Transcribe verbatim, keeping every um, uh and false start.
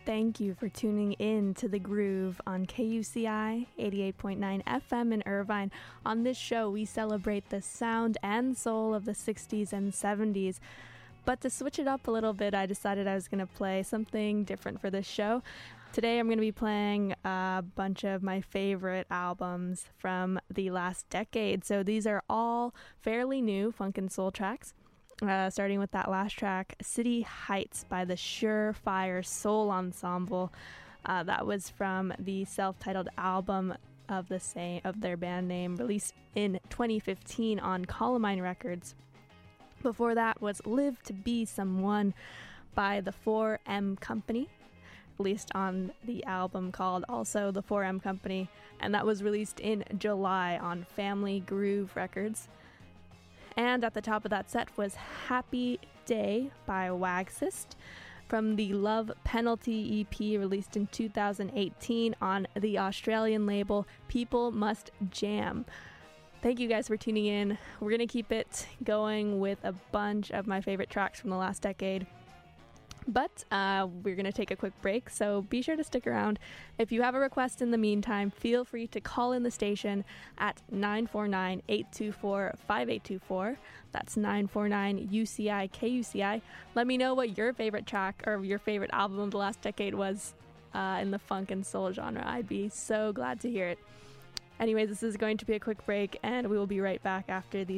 Thank you for tuning in to The Groove on K U C I eighty-eight point nine F M in Irvine. On this show, we celebrate the sound and soul of the sixties and seventies. But to switch it up a little bit, I decided I was going to play something different for this show. Today, I'm going to be playing a bunch of my favorite albums from the last decade. So these are all fairly new funk and soul tracks. Uh, starting with that last track, City Heights by the Surefire Soul Ensemble. Uh, that was from the self-titled album of the same of their band name, released in twenty fifteen on Columbine Records. Before that was Live to Be Someone by the four M Company, released on the album called also the four M Company, and that was released in July on Family Groove Records. And at the top of that set was Happy Day by Waxist from the Love Penalty E P, released in two thousand eighteen on the Australian label People Must Jam. Thank you guys for tuning in. We're going to keep it going with a bunch of my favorite tracks from the last decade. But uh, we're going to take a quick break, so be sure to stick around. If you have a request in the meantime, feel free to call in the station at nine four nine, eight two four, five eight two four. That's nine four nine U C I K U C I. Let me know what your favorite track or your favorite album of the last decade was uh, in the funk and soul genre. I'd be so glad to hear it. Anyways, this is going to be a quick break, and we will be right back after these